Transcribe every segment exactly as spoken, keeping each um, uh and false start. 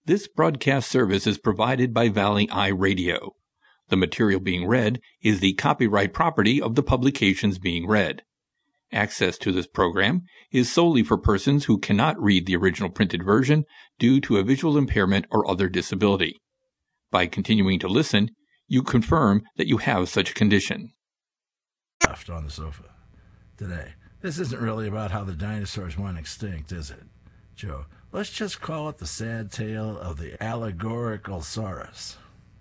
This broadcast service is provided by Valley Eye Radio. The material being read is the copyright property of the publications being read. Access to this program is solely for persons who cannot read the original printed version due to a visual impairment or other disability. By continuing to listen, you confirm that you have such a condition. Left on the sofa today. This isn't really about how the dinosaurs went extinct, is it, Joe? Let's just call it the sad tale of the allegorical saurus.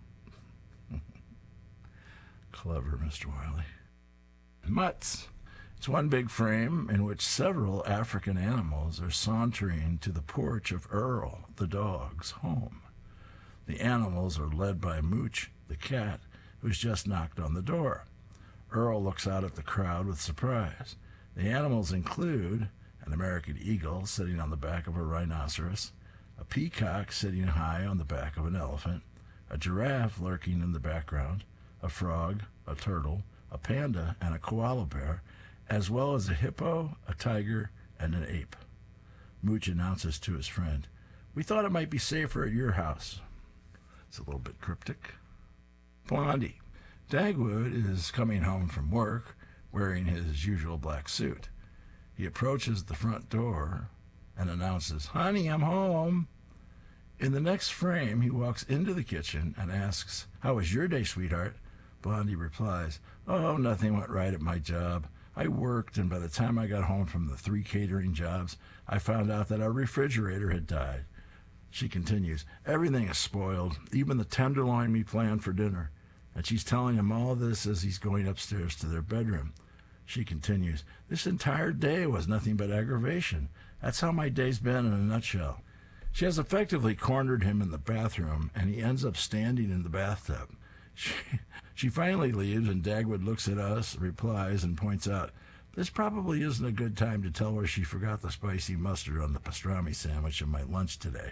Clever, Mister Wiley. Mutts. It's one big frame in which several African animals are sauntering to the porch of Earl, the dog's home. The animals are led by Mooch, the cat, who's just knocked on the door. Earl looks out at the crowd with surprise. The animals include an American eagle sitting on the back of a rhinoceros, a peacock sitting high on the back of an elephant, a giraffe lurking in the background, a frog, a turtle, a panda, and a koala bear, as well as a hippo, a tiger, and an ape. Mooch announces to his friend, "We thought it might be safer at your house." It's a little bit cryptic. Blondie. Dagwood is coming home from work wearing his usual black suit. He approaches the front door and announces, "Honey, I'm home." In the next frame, he walks into the kitchen and asks, "How was your day, sweetheart?" Blondie replies, "Oh, nothing went right at my job. I worked, and by the time I got home from the three catering jobs, I found out that our refrigerator had died." She continues, "Everything is spoiled, even the tenderloin we planned for dinner." And she's telling him all this as he's going upstairs to their bedroom. She continues, "This entire day was nothing but aggravation. That's how my day's been in a nutshell." She has effectively cornered him in the bathroom, and he ends up standing in the bathtub. She, she finally leaves, and Dagwood looks at us, replies, and points out, "This probably isn't a good time to tell her she forgot the spicy mustard on the pastrami sandwich in my lunch today."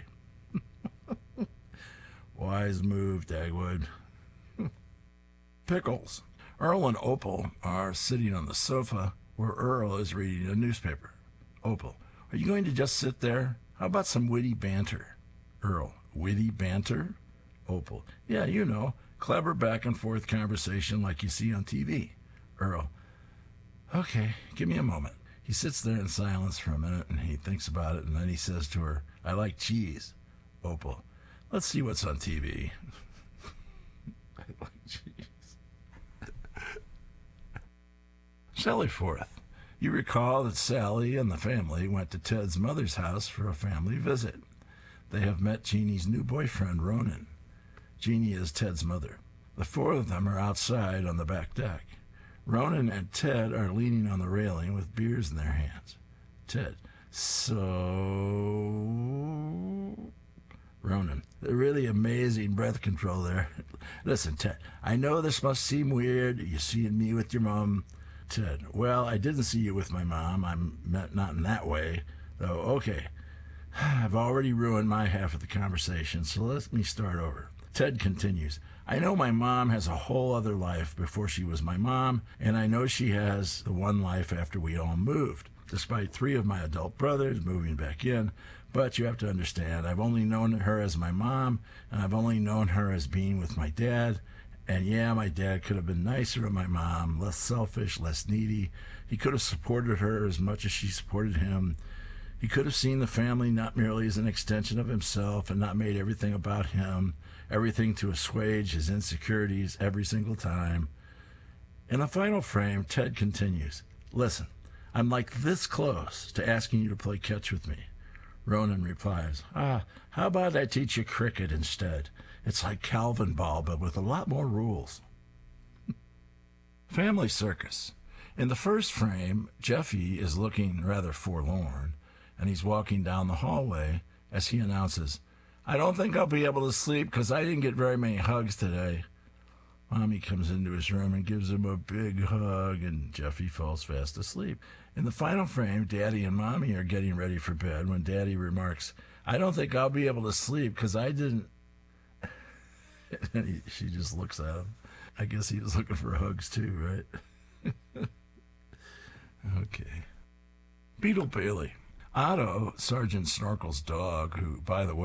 Wise move, Dagwood. Pickles. Earl and Opal are sitting on the sofa where Earl is reading a newspaper. Opal, "Are you going to just sit there? How about some witty banter?" Earl, "Witty banter?" Opal, "Yeah, you know, clever back and forth conversation like you see on T V. Earl, "Okay, give me a moment." He sits there in silence for a minute, and he thinks about it, and then he says to her, "I like cheese." Opal, "Let's see what's on T V. I like cheese. Sally Forth. You recall that Sally and the family went to Ted's mother's house for a family visit. They have met Jeannie's new boyfriend, Ronan. Jeannie is Ted's mother. The four of them are outside on the back deck. Ronan and Ted are leaning on the railing with beers in their hands. Ted, "So..." Ronan, "The really amazing breath control there. Listen, Ted, I know this must seem weird, you seeing me with your mom." Ted, "Well, I didn't see you with my mom. I'm not in that way, though. Okay, I've already ruined my half of the conversation, so let me start over." Ted continues, "I know my mom has a whole other life before she was my mom, and I know she has the one life after we all moved, despite three of my adult brothers moving back in. But you have to understand, I've only known her as my mom, and I've only known her as being with my dad. And yeah, my dad could have been nicer to my mom, less selfish, less needy. He could have supported her as much as she supported him. He could have seen the family not merely as an extension of himself and not made everything about him, everything to assuage his insecurities every single time." In the final frame, Ted continues, "Listen, I'm like this close to asking you to play catch with me." Ronan replies, "Ah, how about I teach you cricket instead? It's like Calvin ball, but with a lot more rules." Family circus. In the first frame, Jeffy is looking rather forlorn, and he's walking down the hallway as he announces, "I don't think I'll be able to sleep because I didn't get very many hugs today." Mommy comes into his room and gives him a big hug, and Jeffy falls fast asleep. In the final frame, Daddy and Mommy are getting ready for bed when Daddy remarks, "I don't think I'll be able to sleep because I didn't..." And he, she just looks at him. I guess he was looking for hugs too, right? Okay. Beetle Bailey. Otto, Sergeant Snorkel's dog, who, by the way,